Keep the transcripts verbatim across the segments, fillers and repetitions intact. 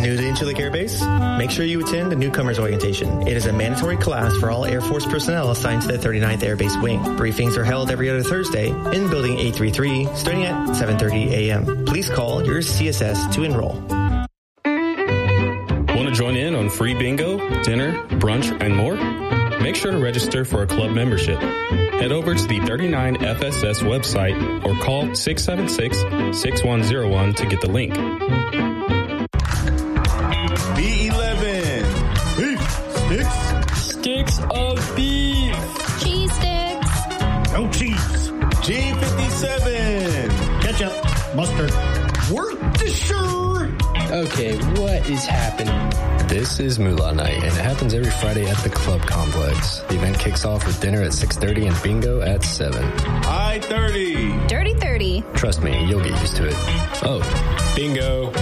New to Incirlik Air Base? Make sure you attend the Newcomers Orientation. It is a mandatory class for all Air Force personnel assigned to the thirty-ninth Air Base Wing. Briefings are held every other Thursday in Building eight thirty-three, starting at seven thirty a.m. Please call your C S S to enroll. Want to join in on free bingo, dinner, brunch, and more? Make sure to register for a club membership. Head over to the thirty-nine F S S website or call six seven six, six one zero one to get the link. B eleven. Beef sticks. Sticks of beef. Cheese sticks. No cheese. G fifty-seven. Ketchup. Mustard. Worcestershire. Okay, what is happening? This is Moolah Night, and it happens every Friday at the Club Complex. The event kicks off with dinner at six thirty and bingo at seven. I thirty. Dirty thirty. Trust me, you'll get used to it. Oh, bingo.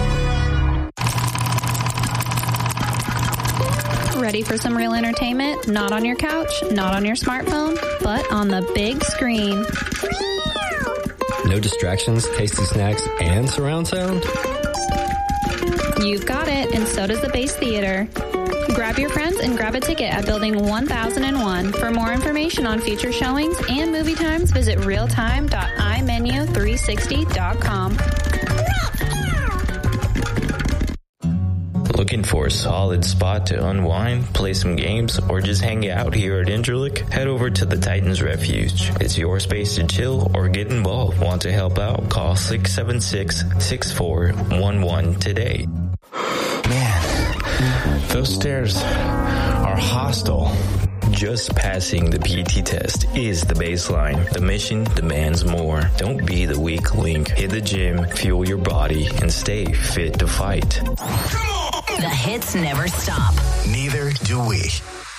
Ready for some real entertainment? Not on your couch, not on your smartphone, but on the big screen. No distractions, tasty snacks, and surround sound? You've got it, and so does the Base Theater. Grab your friends and grab a ticket at Building one thousand one. For more information on future showings and movie times, visit realtime dot i menu three sixty dot com. Looking for a solid spot to unwind, play some games, or just hang out here at Incirlik? Head over to the Titans Refuge. It's your space to chill or get involved. Want to help out? Call six seven six, six four one one today. Man, those stairs are hostile. Just passing the P T test is the baseline. The mission demands more. Don't be the weak link. Hit the gym, fuel your body, and stay fit to fight. The hits never stop. Neither do we.